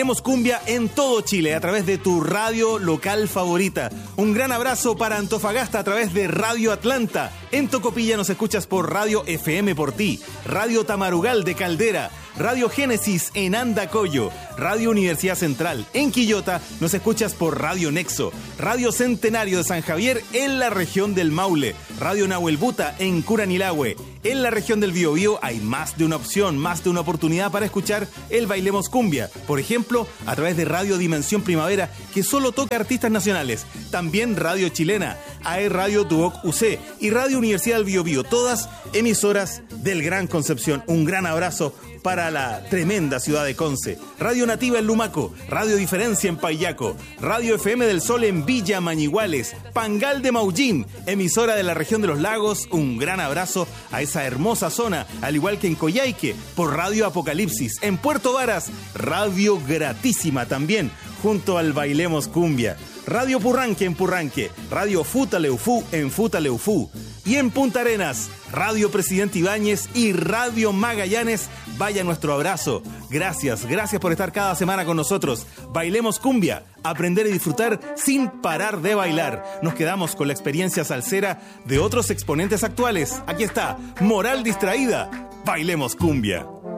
Bailemos cumbia en todo Chile a través de tu radio local favorita. Un gran abrazo para Antofagasta a través de Radio Atlanta. En Tocopilla nos escuchas por Radio FM por ti, Radio Tamarugal de Caldera, Radio Génesis en Andacollo, Radio Universidad Central. En Quillota nos escuchas por Radio Nexo, Radio Centenario de San Javier en la región del Maule, Radio Nahuelbuta en Curanilahue. En la región del Biobío hay más de una opción, más de una oportunidad para escuchar el Bailemos Cumbia. Por ejemplo, a través de Radio Dimensión Primavera, que solo toca artistas nacionales. También Radio Chilena, AE Radio Duoc UC y Radio Universidad del Biobío, todas emisoras del Gran Concepción. Un gran abrazo para la tremenda ciudad de Conce. Radio Nativa en Lumaco, Radio Diferencia en Payaco, Radio FM del Sol en Villa Mañiguales, Pangal de Maullín, emisora de la región de los lagos. Un gran abrazo a esa hermosa zona, al igual que en Coyhaique, por Radio Apocalipsis. En Puerto Varas, Radio Gratísima también, junto al Bailemos Cumbia. Radio Purranque en Purranque, Radio Futaleufú en Futaleufú. Y en Punta Arenas, Radio Presidente Ibáñez y Radio Magallanes. Vaya nuestro abrazo. Gracias por estar cada semana con nosotros. Bailemos cumbia, aprender y disfrutar sin parar de bailar. Nos quedamos con la experiencia salsera de otros exponentes actuales. Aquí está, Moral Distraída. Bailemos cumbia.